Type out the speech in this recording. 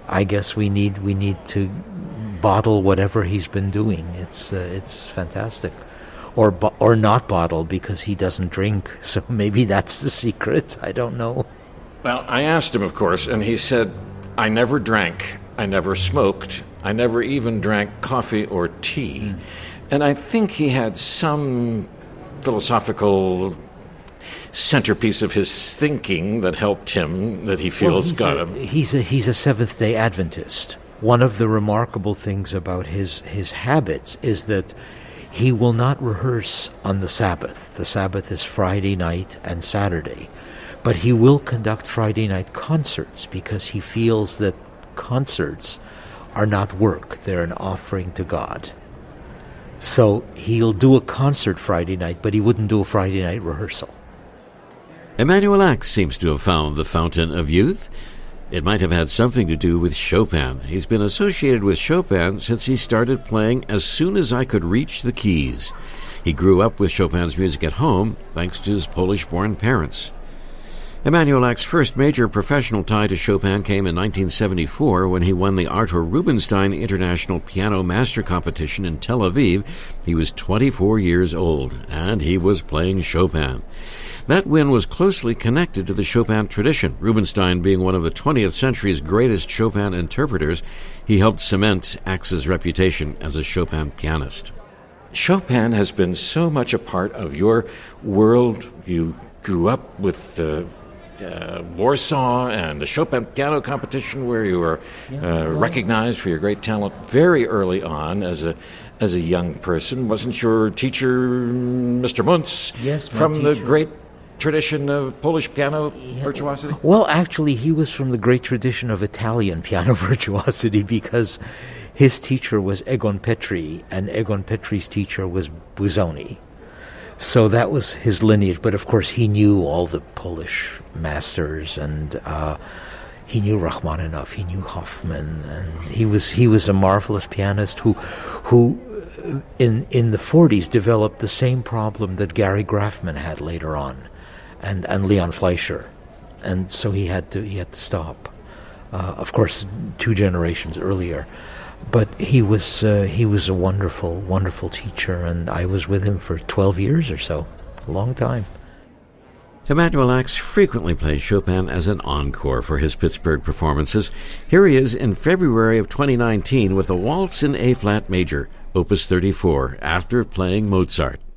I guess we need to bottle whatever he's been doing. It's fantastic. Or not bottle, because he doesn't drink. So maybe that's the secret. I don't know. Well, I asked him, of course, and he said, I never drank, I never smoked, I never even drank coffee or tea. And I think he had some philosophical centerpiece of his thinking that helped him, that he feels got him. He's a Seventh-day Adventist. One of the remarkable things about his habits is that he will not rehearse on the Sabbath. The Sabbath is Friday night and Saturday. But he will conduct Friday night concerts because he feels that concerts are not work. They're an offering to God. So he'll do a concert Friday night, but he wouldn't do a Friday night rehearsal. Emmanuel Ax seems to have found the fountain of youth. It might have had something to do with Chopin. He's been associated with Chopin since he started playing as soon as I could reach the keys. He grew up with Chopin's music at home, thanks to his Polish-born parents. Emmanuel Ax's first major professional tie to Chopin came in 1974 when he won the Artur Rubinstein International Piano Master Competition in Tel Aviv. He was 24 years old, and he was playing Chopin. That win was closely connected to the Chopin tradition. Rubinstein being one of the 20th century's greatest Chopin interpreters, he helped cement Ax's reputation as a Chopin pianist. Chopin has been so much a part of your world. You grew up with the Warsaw and the Chopin piano competition, where you were recognized for your great talent very early on as a young person. Wasn't your teacher Mr. Muntz from the great tradition of Polish piano virtuosity? Well, actually, he was from the great tradition of Italian piano virtuosity, because his teacher was Egon Petri, and Egon Petri's teacher was Busoni. So that was his lineage. But of course, he knew all the Polish masters, and he knew Rachmaninoff, he knew Hoffman, and he was a marvelous pianist who in the 40s developed the same problem that Gary Grafman had later on, and Leon Fleischer, and so he had to stop. Of course, 2 generations earlier. But he was a wonderful, wonderful teacher, and I was with him for 12 years or so, a long time. Emmanuel Ax frequently plays Chopin as an encore for his Pittsburgh performances. Here he is in February of 2019 with a Waltz in A-flat major, Opus 34, after playing Mozart.